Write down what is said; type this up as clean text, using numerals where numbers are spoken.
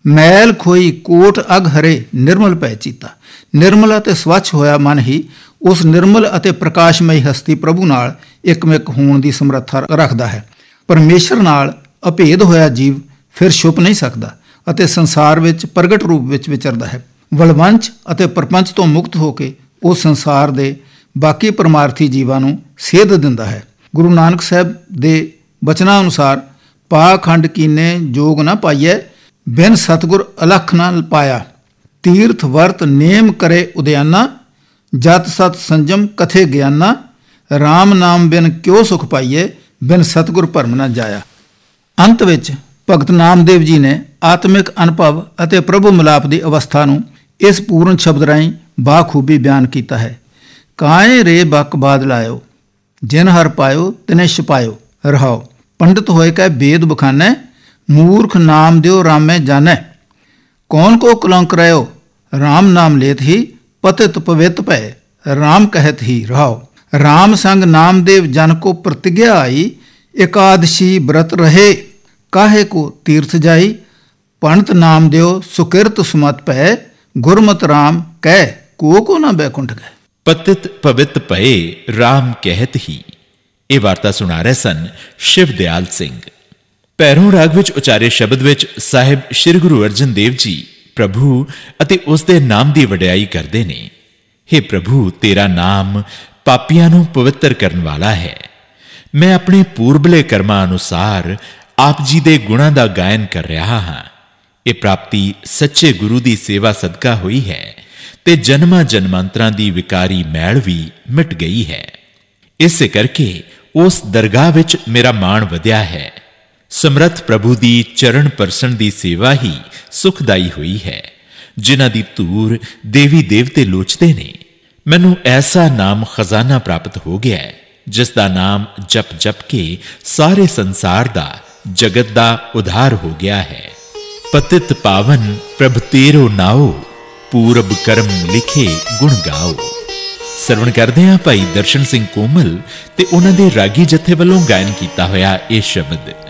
मैल खोई कोट अग हरे निर्मल पै चीता। निर्मल ਅਤੇ ਸਵੱਛ ਹੋਇਆ ਮਨ ਹੀ ਉਸ ਨਿਰਮਲ ਅਤੇ ਪ੍ਰਕਾਸ਼ਮਈ ਹਸਤੀ ਪ੍ਰਭੂ ਨਾਲ ਇੱਕਮਿਕ ਹੋਣ ਦੀ ਸਮਰੱਥਾ ਰੱਖਦਾ ਹੈ। ਪਰਮੇਸ਼ਰ ਨਾਲ ਅਭੇਦ ਹੋਇਆ ਜੀਵ ਫਿਰ ਛੁਪ ਨਹੀਂ ਸਕਦਾ ਅਤੇ ਸੰਸਾਰ ਵਿੱਚ ਪ੍ਰਗਟ ਰੂਪ ਵਿੱਚ ਵਿਚਰਦਾ ਹੈ। ਵਲਵੰਚ ਅਤੇ ਪਰਪੰਚ ਤੋਂ ਮੁਕਤ ਹੋ ਕੇ ਉਹ ਸੰਸਾਰ ਦੇ ਬਾਕੀ ਪਰਮਾਰਥੀ ਜੀਵਾਂ ਨੂੰ ਸੇਧ ਦਿੰਦਾ ਹੈ। ਗੁਰੂ ਨਾਨਕ ਸਾਹਿਬ ਦੇ ਬਚਨਾਂ ਅਨੁਸਾਰ ਪਾਖੰਡ ਕੀਨੇ ਜੋਗ ਨਾ ਪਾਈਐ, ਬਿਨ ਸਤਿਗੁਰ ਅਲਖ ਨਾ ਪਾਇਆ। ਤੀਰਥ ਵਰਤ ਨੇਮ ਕਰੇ ਉਦਿਆਨਾ, ਜਤ ਸਤ ਸੰਜਮ ਕਥੇ ਗਿਆਨਾ। ਰਾਮ ਨਾਮ ਬਿਨ ਕਿਉ ਸੁਖ ਪਾਈਏ, ਬਿਨ ਸਤਿਗੁਰ ਭਰਮ ਨਾ ਜਾਇਆ। ਅੰਤ ਵਿੱਚ ਭਗਤ ਨਾਮਦੇਵ ਜੀ ਨੇ ਆਤਮਿਕ ਅਨੁਭਵ ਅਤੇ ਪ੍ਰਭੂ ਮਿਲਾਪ ਦੀ ਅਵਸਥਾ ਨੂੰ ਇਸ ਪੂਰਨ ਸ਼ਬਦ ਰਾਹੀਂ ਬਾਖੂਬੀ ਬਿਆਨ ਕੀਤਾ ਹੈ। ਕਾਏ ਰੇ ਬਕ ਬਾਦ ਲਾਇਓ, ਜਿਨ ਹਰ ਪਾਇਓ ਤਿਨੇ ਛਪਾਇਓ। ਰਹਾਓ। ਪੰਡਿਤ ਹੋਏ ਕੈ ਵੇਦ ਬਖਾਨੈ, ਮੂਰਖ ਨਾਮ ਦਿਓ ਰਾਮੈ ਜਾਣੈ। ਕੌਣ ਕੋ ਕਲੰਕ ਰਹਿਓ, ਰਾਮ ਨਾਮ ਲੇਤ ਹੀ ਪਤਿਤ ਪਵਿੱਤ ਭੈ। ਰਾਮ ਕਹਿਤ ਹੀ। ਰਹਾਓ। ਰਾਮ ਸੰਗ ਨਾਮਦੇਵ ਜਨ ਕੋ ਪ੍ਰਤਿਗਿਆ ਆਈ, ਇਕਾਦਸ਼ੀ ਬ੍ਰਤ ਰਹੇ ਕਾਹੇ ਕੋ ਤੀਰਥ ਜਾਈ। ਪੰਡਤ ਨਾਮ ਦਿਓ ਸੁਕਿਰਤ ਸੁਮਤ ਪੈ, ਗੁਰਮਤ ਰਾਮ ਕਹਿ ਕੋ ਨਾ ਬੈਕੁੰਠ ਗਏ। ਪਤਿਤ ਪਵਿੱਤ ਭਏ ਰਾਮ ਕਹਿਤ ਹੀ। ਇਹ ਵਾਰਤਾ ਸੁਣਾ ਰਹੇ ਸਨ ਸ਼ਿਵ ਦਿਆਲ ਸਿੰਘ। ਭੈਰੋਂ ਰਾਗ ਵਿੱਚ ਉਚਾਰੇ ਸ਼ਬਦ ਵਿੱਚ ਸਾਹਿਬ ਸ਼੍ਰੀ ਗੁਰੂ ਅਰਜਨ ਦੇਵ ਜੀ ਪ੍ਰਭੂ ਅਤੇ ਉਸ ਦੇ ਨਾਮ ਦੀ ਵਡਿਆਈ ਕਰਦੇ ਨੇ। ਹੇ ਪ੍ਰਭੂ, ਤੇਰਾ ਨਾਮ ਪਾਪੀਆਂ ਨੂੰ ਪਵਿੱਤਰ ਕਰਨ ਵਾਲਾ ਹੈ। ਮੈਂ ਆਪਣੇ ਪੂਰਬਲੇ ਕਰਮਾਂ ਅਨੁਸਾਰ ਆਪ ਜੀ ਦੇ ਗੁਣਾਂ ਦਾ ਗਾਇਨ ਕਰ ਰਿਹਾ ਹਾਂ। ਇਹ ਪ੍ਰਾਪਤੀ ਸੱਚੇ ਗੁਰੂ ਦੀ ਸੇਵਾ ਸਦਕਾ ਹੋਈ ਹੈ ਤੇ ਜਨਮਾਂ ਜਨਮਾਂਤਰਾਂ ਦੀ ਵਿਕਾਰੀ ਮੈਲ ਵੀ ਮਿਟ ਗਈ ਹੈ। ਇਸੇ ਕਰਕੇ ਉਸ ਦਰਗਾਹ ਵਿੱਚ ਮੇਰਾ ਮਾਣ ਵਧਿਆ ਹੈ। ਸਮਰੱਥ ਪ੍ਰਭੂ ਦੀ ਚਰਨ ਪਰਸਣ ਦੀ ਸੇਵਾ ਹੀ ਸੁਖਦਾਈ ਹੋਈ ਹੈ, ਜਿਨ੍ਹਾਂ ਦੀ ਧੂਰ ਦੇਵੀ ਦੇਵਤੇ ਲੋਚਦੇ ਨੇ। ਮੈਨੂੰ ਐਸਾ ਨਾਮ ਖਜ਼ਾਨਾ ਪ੍ਰਾਪਤ ਹੋ ਗਿਆ ਹੈ, ਜਿਸ ਦਾ ਨਾਮ ਜਪ ਜਪ ਕੇ ਸਾਰੇ ਸੰਸਾਰ ਦਾ, ਜਗਤ ਦਾ ਉਧਾਰ ਹੋ ਗਿਆ ਹੈ। ਪਤਿਤ ਪਾਵਨ ਪ੍ਰਭ ਤੇਰੋ ਨਾਓ, ਪੂਰਬ ਕਰਮ ਲਿਖੇ ਗੁਣ ਗਾਓ। ਸਰਵਣ ਕਰਦੇ ਹਾਂ ਭਾਈ ਦਰਸ਼ਨ ਸਿੰਘ ਕੋਮਲ ਤੇ ਉਹਨਾਂ ਦੇ ਰਾਗੀ ਜਥੇ ਵੱਲੋਂ ਗਾਇਨ ਕੀਤਾ ਹੋਇਆ ਇਹ ਸ਼ਬਦ।